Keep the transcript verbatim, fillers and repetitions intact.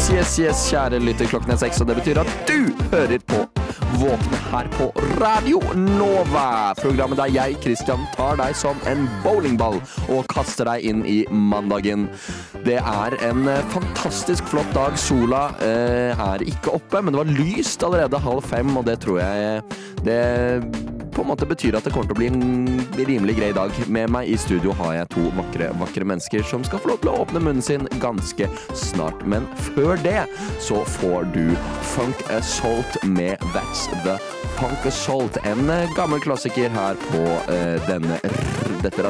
yes, yes, kjære lytter, klokken er seks, og det betyr at du hører på Våkne her på Radio Nova. Programmet der jeg, Kristian, tar deg som en bowlingball og kaster deg inn i mandagen. Det er en fantastisk flott dag. Sola eh, er ikke oppe, men det var lyst allerede halv fem, og det tror jeg det på en måte betyr at det kommer til å bli en rimelig grei dag. Med meg i studio har jeg to vakre, vakre mennesker som skal få lov til å åpne munnen sin ganske snart. Men før det så får du Funk Assault med That's the Funk Assault. En gammel klassiker her på uh, denne, dette